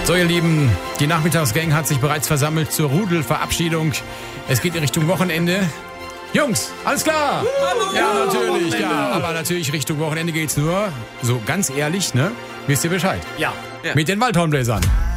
So, ihr Lieben, die Nachmittagsgang hat sich bereits versammelt zur Rudelverabschiedung. Es geht in Richtung Wochenende. Jungs, alles klar? Hallo, ja, natürlich, Wochenende. ja. Aber natürlich Richtung Wochenende geht's nur, so ganz ehrlich, ne? Wisst ihr Bescheid? Ja. Mit den Waldhornbläsern.